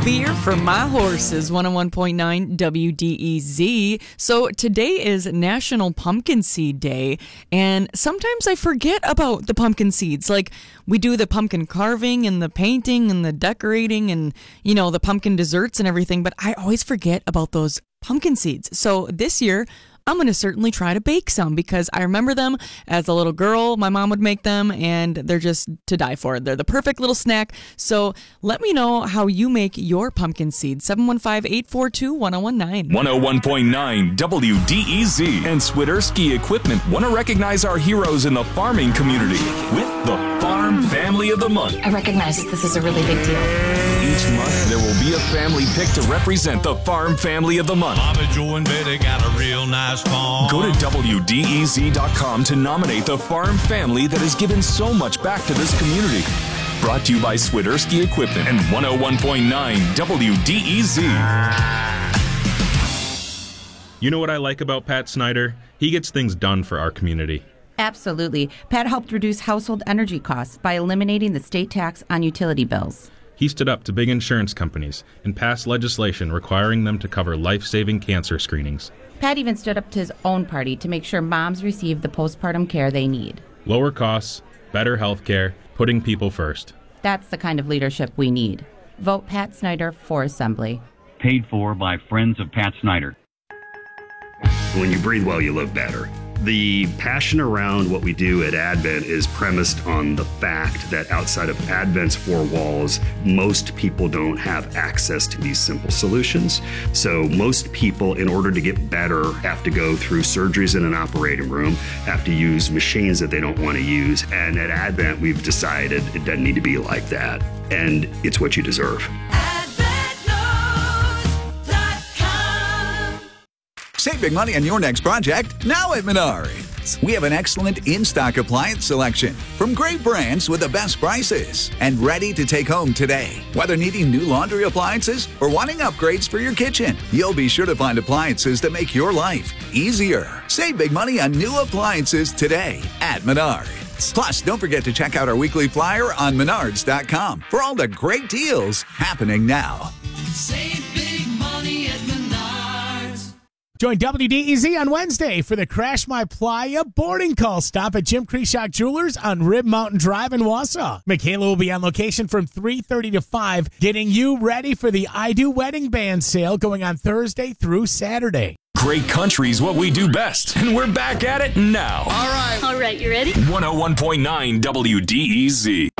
beer for my horses, 101.9 WDEZ. So today is National Pumpkin Seed Day, and sometimes I forget about the pumpkin seeds. Like, we do the pumpkin carving and the painting and the decorating and, the pumpkin desserts and everything, but I always forget about those pumpkin seeds. So this year, I'm going to certainly try to bake some because I remember them as a little girl. My mom would make them, and they're just to die for. They're the perfect little snack. So let me know how you make your pumpkin seeds. 715-842-1019. 101.9 WDEZ and Swiderski Equipment want to recognize our heroes in the farming community with the Farm Family of the Month. I recognize that this is a really big deal. Each month, there will be a family pick to represent the Farm Family of the Month. Bobby, Joe, and Betty got a real nice farm. Go to WDEZ.com to nominate the farm family that has given so much back to this community. Brought to you by Swiderski Equipment and 101.9 WDEZ. You know what I like about Pat Snyder? He gets things done for our community. Absolutely. Pat helped reduce household energy costs by eliminating the state tax on utility bills. He stood up to big insurance companies and passed legislation requiring them to cover life-saving cancer screenings. Pat even stood up to his own party to make sure moms receive the postpartum care they need. Lower costs, better health care, putting people first. That's the kind of leadership we need. Vote Pat Snyder for Assembly. Paid for by Friends of Pat Snyder. When you breathe well, you live better. The passion around what we do at Advent is premised on the fact that outside of Advent's four walls, most people don't have access to these simple solutions. So most people, in order to get better, have to go through surgeries in an operating room, have to use machines that they don't want to use. And at Advent, we've decided it doesn't need to be like that. And it's what you deserve. Save big money on your next project now at Menards. We have an excellent in-stock appliance selection from great brands with the best prices and ready to take home today. Whether needing new laundry appliances or wanting upgrades for your kitchen, you'll be sure to find appliances that make your life easier. Save big money on new appliances today at Menards. Plus, don't forget to check out our weekly flyer on Menards.com for all the great deals happening now. Save big money at Menards. Join WDEZ on Wednesday for the Crash My Playa boarding call stop at Jim Kreshock Jewelers on Rib Mountain Drive in Wausau. Michaela will be on location from 3:30 to 5, getting you ready for the I Do Wedding Band sale going on Thursday through Saturday. Great country's what we do best, and we're back at it now. All right, you ready? 101.9 WDEZ.